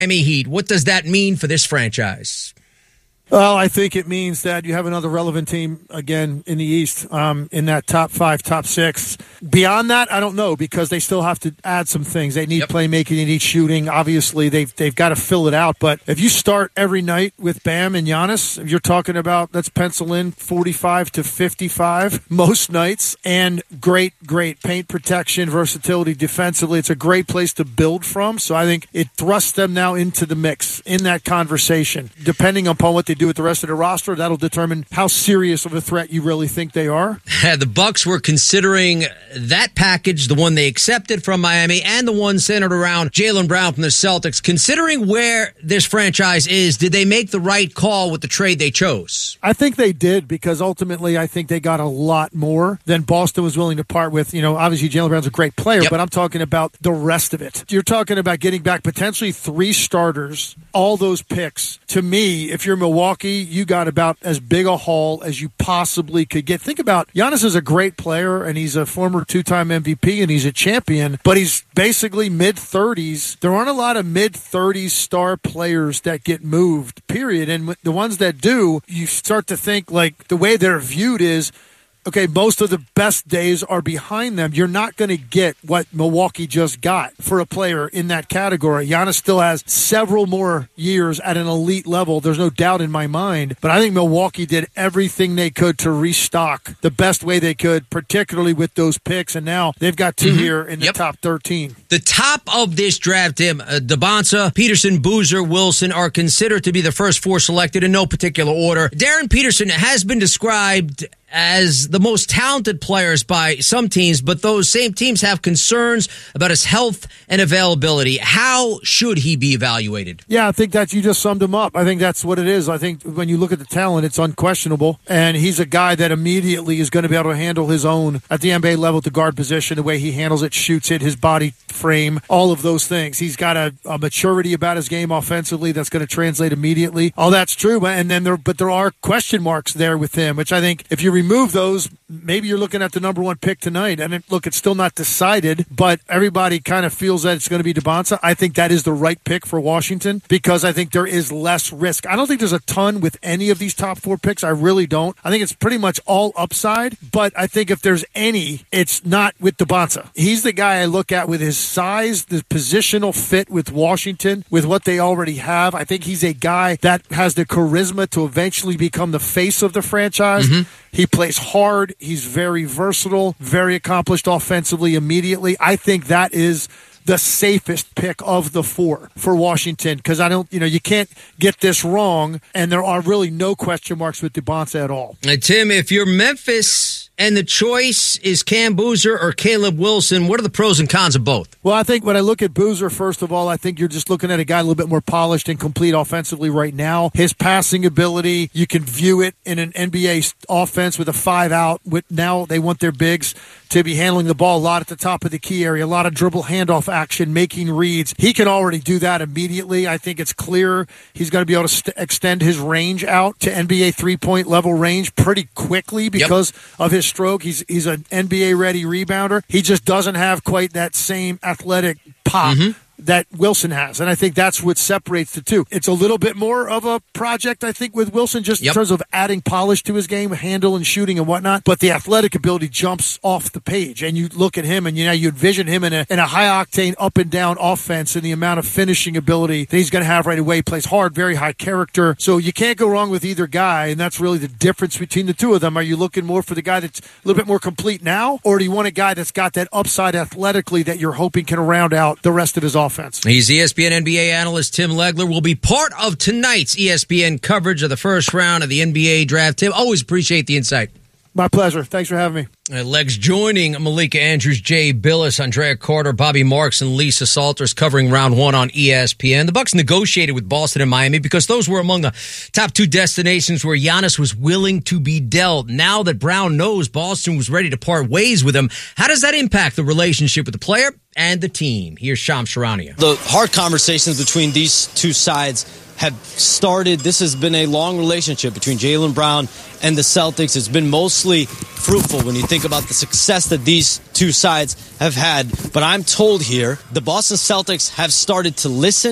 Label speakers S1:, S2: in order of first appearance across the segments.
S1: Miami Heat, what does that mean for this franchise?
S2: Well, I think it means that you have another relevant team again in the East, in that top 5, top 6. Beyond that, I don't know, because they still have to add some things. They need playmaking, they need shooting. Obviously, they've got to fill it out. But if you start every night with Bam and Giannis, you're talking about, let's pencil in 45 to 55 most nights, and great paint protection, versatility defensively. It's a great place to build from. So I think it thrusts them now into the mix in that conversation. Depending upon what they do with the rest of the roster, that'll determine how serious of a threat you really think they are.
S1: The Bucks were considering that package, the one they accepted from Miami, and the one centered around Jaylen Brown from the Celtics. Considering where this franchise is, did they make the right call with the trade they chose?
S2: I think they did, because ultimately I think they got a lot more than Boston was willing to part with. You know, obviously Jaylen Brown's a great player, but I'm talking about the rest of it. You're talking about getting back potentially 3 starters, all those picks. To me, if you're Milwaukee, you got about as big a haul as you possibly could get. Think about, Giannis is a great player, and he's a former 2-time MVP, and he's a champion, but he's basically mid-30s. There aren't a lot of mid-30s star players that get moved, period. And the ones that do, you start to think, like, the way they're viewed is, okay, most of the best days are behind them. You're not going to get what Milwaukee just got for a player in that category. Giannis still has several more years at an elite level. There's no doubt in my mind. But I think Milwaukee did everything they could to restock the best way they could, particularly with those picks. And now they've got 2 here in the top 13.
S1: The top of this draft, Tim, Debonsa, Peterson, Boozer, Wilson are considered to be the first 4 selected in no particular order. Darren Peterson has been described as the most talented players by some teams, but those same teams have concerns about his health and availability. How should he be evaluated?
S2: Yeah, I think that you just summed him up. I think that's what it is. I think when you look at the talent, it's unquestionable, and he's a guy that immediately is going to be able to handle his own at the NBA level at the guard position, the way he handles it, shoots it, his body frame, all of those things. He's got a maturity about his game offensively that's going to translate immediately. All that's true, and then there are question marks there with him, which I think if you remove those, maybe you're looking at the number 1 pick tonight. And look, it's still not decided, but everybody kind of feels that it's going to be Debonsa. I think that is the right pick for Washington, because I think there is less risk. I don't think there's a ton with any of these top 4 picks. I really don't. I think it's pretty much all upside, but I think if there's any, it's not with Debonsa. He's the guy I look at with his size, the positional fit with Washington, with what they already have. I think he's a guy that has the charisma to eventually become the face of the franchise. He plays hard. He's very versatile, very accomplished offensively immediately. I think that is the safest pick of the 4 for Washington, because you can't get this wrong, and there are really no question marks with Debonsa at all.
S1: Tim, if you're Memphis and the choice is Cam Boozer or Caleb Wilson, what are the pros and cons of both?
S2: Well, I think when I look at Boozer, first of all, I think you're just looking at a guy a little bit more polished and complete offensively right now. His passing ability, you can view it in an NBA offense with a 5-out. Now they want their bigs to be handling the ball a lot at the top of the key area, a lot of dribble handoff action, making reads. He can already do that immediately. I think it's clear he's going to be able to extend his range out to NBA 3-point level range pretty quickly because of his stroke. He's an NBA-ready rebounder. He just doesn't have quite that same athletic pop that Wilson has, and I think that's what separates the two. It's a little bit more of a project, I think, with Wilson, just in terms of adding polish to his game, handle and shooting and whatnot, but the athletic ability jumps off the page, and you look at him, and you envision him in a high-octane up-and-down offense, and the amount of finishing ability that he's going to have right away. He plays hard, very high character, so you can't go wrong with either guy, and that's really the difference between the two of them. Are you looking more for the guy that's a little bit more complete now, or do you want a guy that's got that upside athletically that you're hoping can round out the rest of his offense?
S1: He's ESPN NBA analyst Tim Legler. Will be part of tonight's ESPN coverage of the first round of the NBA draft. Tim, always appreciate the insight.
S2: My pleasure. Thanks for having me.
S1: Legs joining Malika Andrews, Jay Billis, Andrea Carter, Bobby Marks, and Lisa Salters covering round 1 on ESPN. The Bucks negotiated with Boston and Miami because those were among the top 2 destinations where Giannis was willing to be dealt. Now that Brown knows Boston was ready to part ways with him, how does that impact the relationship with the player and the team? Here's Shams Charania.
S3: The hard conversations between these two sides have started. This has been a long relationship between Jaylen Brown and the Celtics. It's been mostly fruitful when you think about the success that these two sides have had. But I'm told here the Boston Celtics have started to listen,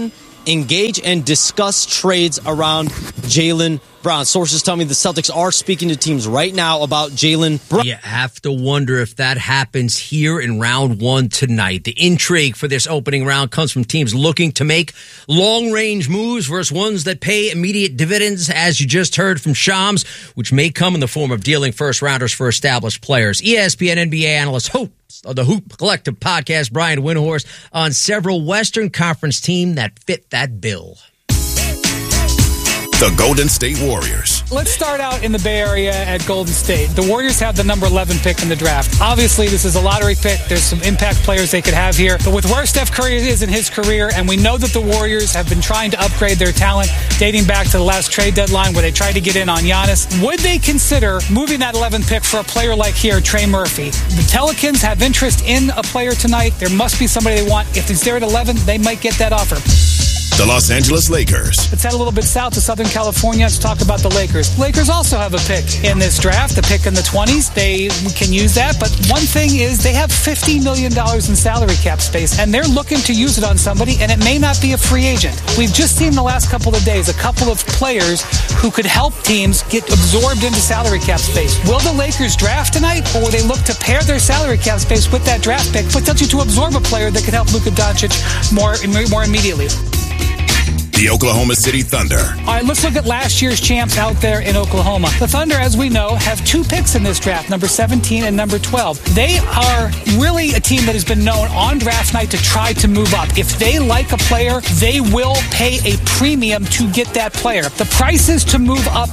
S3: engage and discuss trades around Jaylen Brown. Sources tell me the Celtics are speaking to teams right now about Jaylen Brown.
S1: You have to wonder if that happens here in round 1 tonight. The intrigue for this opening round comes from teams looking to make long-range moves versus ones that pay immediate dividends, as you just heard from Shams, which may come in the form of dealing first-rounders for established players. ESPN NBA analyst host of the Hoop Collective podcast, Brian Windhorst, on several Western Conference teams that fit that bill.
S4: The Golden State Warriors.
S5: Let's start out in the Bay Area at Golden State. The Warriors have the number 11 pick in the draft. Obviously, this is a lottery pick. There's some impact players they could have here. But with where Steph Curry is in his career, and we know that the Warriors have been trying to upgrade their talent dating back to the last trade deadline where they tried to get in on Giannis, would they consider moving that 11 pick for a player like here, Trey Murphy? The Pelicans have interest in a player tonight. There must be somebody they want. If he's there at 11, they might get that offer.
S4: The Los Angeles Lakers.
S5: Let's head a little bit south to Southern California. Let's talk about the Lakers. Lakers also have a pick in this draft, a pick in the 20s. They can use that, but one thing is they have $50 million in salary cap space, and they're looking to use it on somebody, and it may not be a free agent. We've just seen the last couple of days a couple of players who could help teams get absorbed into salary cap space. Will the Lakers draft tonight, or will they look to pair their salary cap space with that draft pick, potentially to absorb a player that could help Luka Doncic more immediately?
S4: The Oklahoma City Thunder.
S5: All right, let's look at last year's champs out there in Oklahoma. The Thunder, as we know, have 2 picks in this draft, number 17 and number 12. They are really a team that has been known on draft night to try to move up. If they like a player, they will pay a premium to get that player. The prices to move up